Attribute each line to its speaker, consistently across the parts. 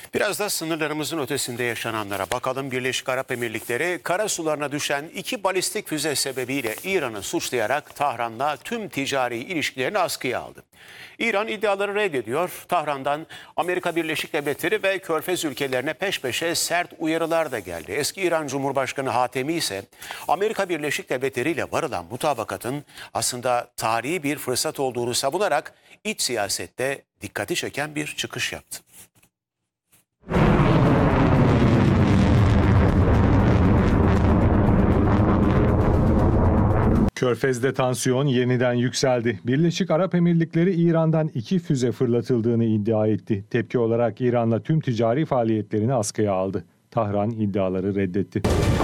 Speaker 1: Biraz da sınırlarımızın ötesinde yaşananlara bakalım. Birleşik Arap Emirlikleri karasularına düşen 2 balistik füze sebebiyle İran'ı suçlayarak Tahran'la tüm ticari ilişkilerini askıya aldı. İran iddiaları reddediyor. Tahran'dan Amerika Birleşik Devletleri ve Körfez ülkelerine peş peşe sert uyarılar da geldi. Eski İran Cumhurbaşkanı Hatemi ise Amerika Birleşik Devletleri ile varılan mutabakatın aslında tarihi bir fırsat olduğunu savunarak iç siyasette dikkati çeken bir çıkış yaptı.
Speaker 2: Körfez'de tansiyon yeniden yükseldi. Birleşik Arap Emirlikleri İran'dan 2 füze fırlatıldığını iddia etti. Tepki olarak İran'la tüm ticari faaliyetlerini askıya aldı. Tahran iddiaları reddetti.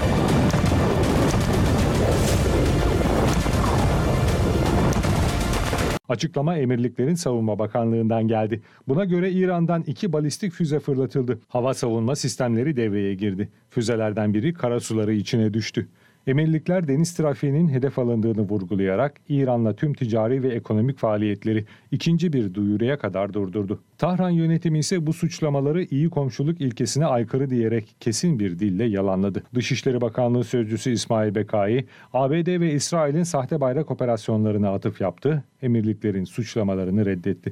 Speaker 2: Açıklama Emirliklerin Savunma Bakanlığı'ndan geldi. Buna göre İran'dan 2 balistik füze fırlatıldı. Hava savunma sistemleri devreye girdi. Füzelerden biri karasuları içine düştü. Emirlikler deniz trafiğinin hedef alındığını vurgulayarak İran'la tüm ticari ve ekonomik faaliyetleri ikinci bir duyuruya kadar durdurdu. Tahran yönetimi ise bu suçlamaları iyi komşuluk ilkesine aykırı diyerek kesin bir dille yalanladı. Dışişleri Bakanlığı Sözcüsü İsmail Bekai, ABD ve İsrail'in sahte bayrak operasyonlarına atıf yaptı, emirliklerin suçlamalarını reddetti.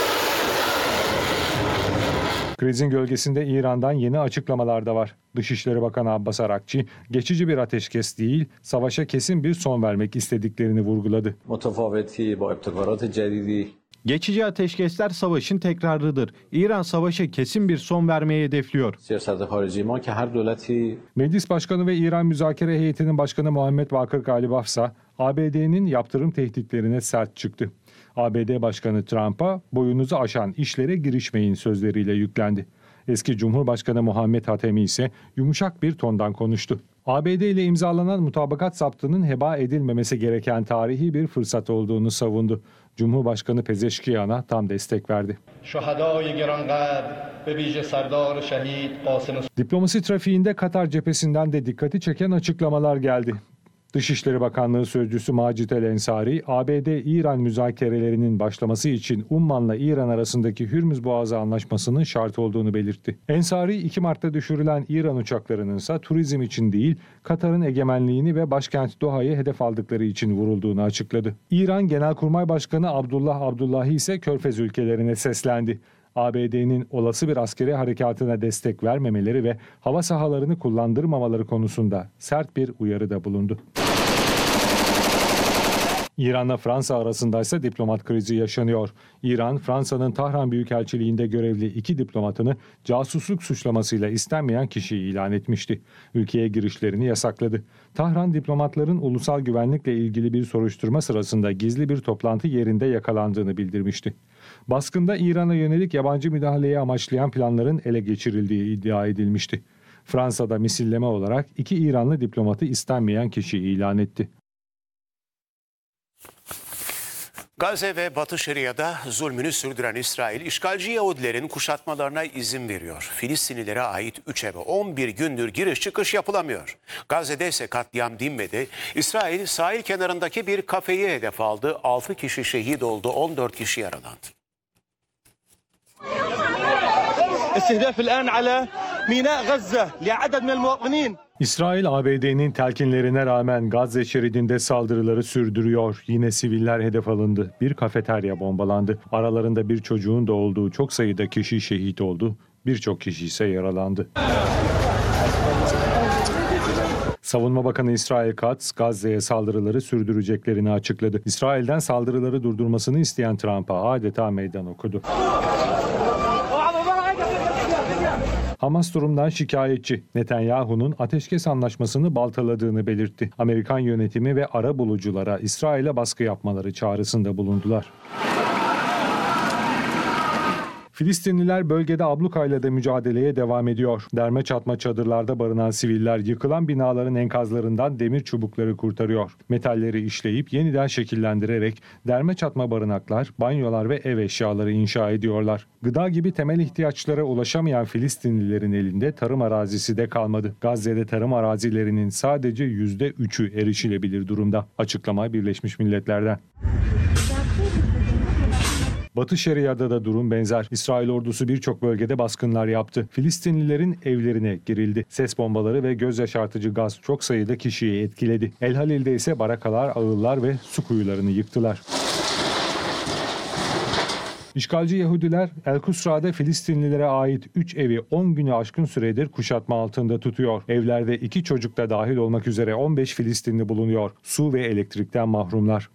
Speaker 2: Krizin gölgesinde İran'dan yeni açıklamalar da var. Dışişleri Bakanı Abbas Arakçi, geçici bir ateşkes değil, savaşa kesin bir son vermek istediklerini vurguladı.
Speaker 3: Geçici ateşkesler savaşın tekrarıdır. İran savaşa kesin bir son vermeyi hedefliyor.
Speaker 2: Meclis Başkanı ve İran Müzakere Heyeti'nin Başkanı Muhammed Bakır Galibaf ise ABD'nin yaptırım tehditlerine sert çıktı. ABD Başkanı Trump'a boyunuzu aşan işlere girişmeyin sözleriyle yüklendi. Eski Cumhurbaşkanı Muhammed Hatemi ise yumuşak bir tondan konuştu. ABD ile imzalanan mutabakat zaptının heba edilmemesi gereken tarihi bir fırsat olduğunu savundu. Cumhurbaşkanı Pezeşkiyan'a tam destek verdi. Diplomasi trafiğinde Katar cephesinden de dikkati çeken açıklamalar geldi. Dışişleri Bakanlığı Sözcüsü Macit El Ensari, ABD-İran müzakerelerinin başlaması için Umman'la İran arasındaki Hürmüz Boğazı Anlaşması'nın şart olduğunu belirtti. Ensari, 2 Mart'ta düşürülen İran uçaklarının ise turizm için değil, Katar'ın egemenliğini ve başkent Doha'yı hedef aldıkları için vurulduğunu açıkladı. İran Genelkurmay Başkanı Abdullah Abdullahi ise Körfez ülkelerine seslendi. ABD'nin olası bir askeri harekatına destek vermemeleri ve hava sahalarını kullandırmamaları konusunda sert bir uyarıda bulundu. İran'la Fransa arasındaysa diplomat krizi yaşanıyor. İran, Fransa'nın Tahran Büyükelçiliğinde görevli 2 diplomatını casusluk suçlamasıyla istenmeyen kişi ilan etmişti. Ülkeye girişlerini yasakladı. Tahran, diplomatların ulusal güvenlikle ilgili bir soruşturma sırasında gizli bir toplantı yerinde yakalandığını bildirmişti. Baskında İran'a yönelik yabancı müdahaleyi amaçlayan planların ele geçirildiği iddia edilmişti. Fransa'da misilleme olarak 2 İranlı diplomatı istenmeyen kişi ilan etti.
Speaker 1: Gazze ve Batı Şeria'da zulmünü sürdüren İsrail, işgalci Yahudilerin kuşatmalarına izin veriyor. Filistinlilere ait 3 eve 11 gündür giriş çıkış yapılamıyor. Gazze'de ise katliam dinmedi. İsrail sahil kenarındaki bir kafeyi hedef aldı. 6 kişi şehit oldu, 14 kişi yaralandı.
Speaker 2: İsrail, ABD'nin telkinlerine rağmen Gazze şeridinde saldırıları sürdürüyor. Yine siviller hedef alındı. Bir kafeterya bombalandı. Aralarında bir çocuğun da olduğu çok sayıda kişi şehit oldu. Birçok kişi ise yaralandı. Savunma Bakanı İsrail Katz, Gazze'ye saldırıları sürdüreceklerini açıkladı. İsrail'den saldırıları durdurmasını isteyen Trump'a adeta meydan okudu. Hamas durumdan şikayetçi. Netanyahu'nun ateşkes anlaşmasını baltaladığını belirtti. Amerikan yönetimi ve arabuluculara İsrail'e baskı yapmaları çağrısında bulundular. Filistinliler bölgede ablukayla da mücadeleye devam ediyor. Derme çatma çadırlarda barınan siviller yıkılan binaların enkazlarından demir çubukları kurtarıyor. Metalleri işleyip yeniden şekillendirerek derme çatma barınaklar, banyolar ve ev eşyaları inşa ediyorlar. Gıda gibi temel ihtiyaçlara ulaşamayan Filistinlilerin elinde tarım arazisi de kalmadı. Gazze'de tarım arazilerinin sadece %3'ü erişilebilir durumda. Açıklama Birleşmiş Milletler'den. Batı Şeria'da da durum benzer. İsrail ordusu birçok bölgede baskınlar yaptı. Filistinlilerin evlerine girildi. Ses bombaları ve göz yaşartıcı gaz çok sayıda kişiyi etkiledi. El Halil'de ise barakalar, ağıllar ve su kuyularını yıktılar. İşgalci Yahudiler El Kusra'da Filistinlilere ait 3 evi 10 günü aşkın süredir kuşatma altında tutuyor. Evlerde 2 çocuk da dahil olmak üzere 15 Filistinli bulunuyor. Su ve elektrikten mahrumlar.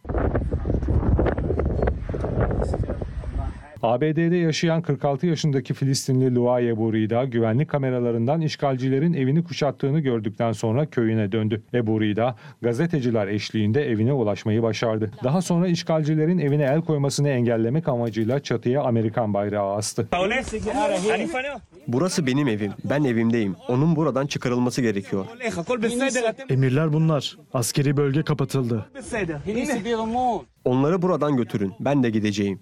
Speaker 2: ABD'de yaşayan 46 yaşındaki Filistinli Lua Ebu Rida güvenlik kameralarından işgalcilerin evini kuşattığını gördükten sonra köyüne döndü. Ebu Rida gazeteciler eşliğinde evine ulaşmayı başardı. Daha sonra işgalcilerin evine el koymasını engellemek amacıyla çatıya Amerikan bayrağı astı.
Speaker 4: Burası benim evim. Ben evimdeyim. Onun buradan çıkarılması gerekiyor.
Speaker 5: Emirler bunlar. Askeri bölge kapatıldı.
Speaker 4: Onları buradan götürün. Ben de gideceğim.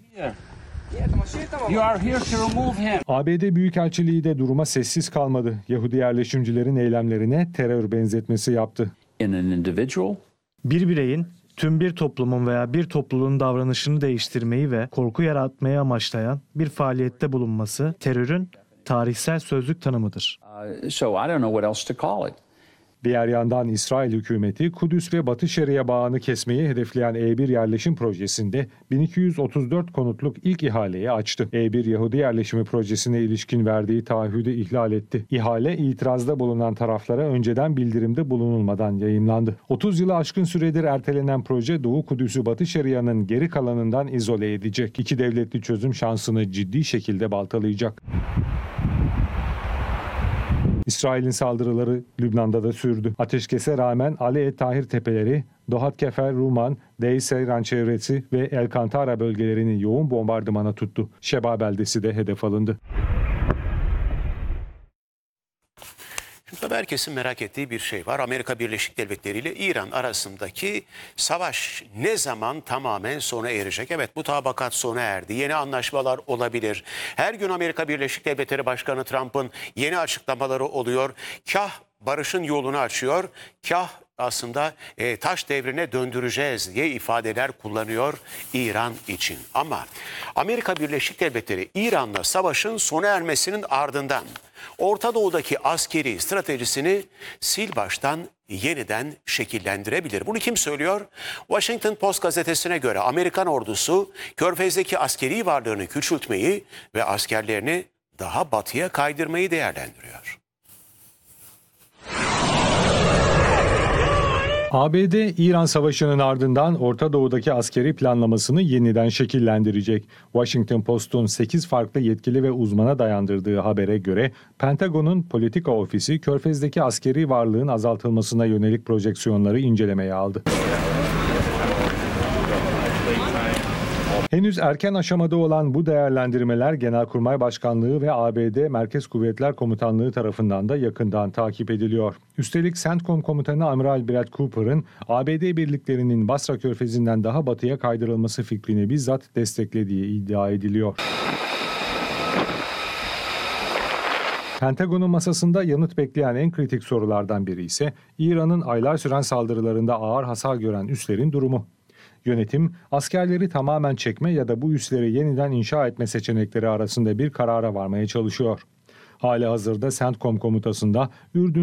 Speaker 2: ABD Büyükelçiliği de duruma sessiz kalmadı. Yahudi yerleşimcilerin eylemlerine terör benzetmesi yaptı.
Speaker 5: Bir bireyin tüm bir toplumun veya bir topluluğun davranışını değiştirmeyi ve korku yaratmayı amaçlayan bir faaliyette bulunması terörün tarihsel sözlük tanımıdır.
Speaker 2: Diğer yandan İsrail hükümeti Kudüs ve Batı Şeria bağını kesmeyi hedefleyen E1 yerleşim projesinde 1234 konutluk ilk ihaleyi açtı. E1 Yahudi yerleşimi projesine ilişkin verdiği taahhüdü ihlal etti. İhale itirazda bulunan taraflara önceden bildirimde bulunulmadan yayımlandı. 30 yılı aşkın süredir ertelenen proje Doğu Kudüs'ü Batı Şeria'nın geri kalanından izole edecek. İki devletli çözüm şansını ciddi şekilde baltalayacak. İsrail'in saldırıları Lübnan'da da sürdü. Ateşkese rağmen Ali Et Tahir tepeleri, Dohat Kefer, Ruman, Deir Seyran çevresi ve El Kantara bölgelerini yoğun bombardımana tuttu. Şeba beldesi de hedef alındı.
Speaker 1: Şimdi tabii herkesin merak ettiği bir şey var. Amerika Birleşik Devletleri ile İran arasındaki savaş ne zaman tamamen sona erecek? Evet, bu tabakat sona erdi. Yeni anlaşmalar olabilir. Her gün Amerika Birleşik Devletleri Başkanı Trump'ın yeni açıklamaları oluyor. Kah barışın yolunu açıyor, kah aslında taş devrine döndüreceğiz diye ifadeler kullanıyor İran için. Ama Amerika Birleşik Devletleri İran'la savaşın sona ermesinin ardından Orta Doğu'daki askeri stratejisini sil baştan yeniden şekillendirebilir. Bunu kim söylüyor? Washington Post gazetesine göre Amerikan ordusu Körfez'deki askeri varlığını küçültmeyi ve askerlerini daha batıya kaydırmayı değerlendiriyor.
Speaker 2: ABD, İran Savaşı'nın ardından Orta Doğu'daki askeri planlamasını yeniden şekillendirecek. Washington Post'un 8 farklı yetkili ve uzmana dayandırdığı habere göre Pentagon'un politika ofisi Körfez'deki askeri varlığın azaltılmasına yönelik projeksiyonları incelemeye aldı. Henüz erken aşamada olan bu değerlendirmeler Genelkurmay Başkanlığı ve ABD Merkez Kuvvetler Komutanlığı tarafından da yakından takip ediliyor. Üstelik CENTCOM Komutanı Amiral Brad Cooper'ın ABD birliklerinin Basra Körfezi'nden daha batıya kaydırılması fikrini bizzat desteklediği iddia ediliyor. Pentagon'un masasında yanıt bekleyen en kritik sorulardan biri ise İran'ın aylar süren saldırılarında ağır hasar gören üslerin durumu. Yönetim, askerleri tamamen çekme ya da bu üsleri yeniden inşa etme seçenekleri arasında bir karara varmaya çalışıyor. Halihazırda CENTCOM komutasında Ürdün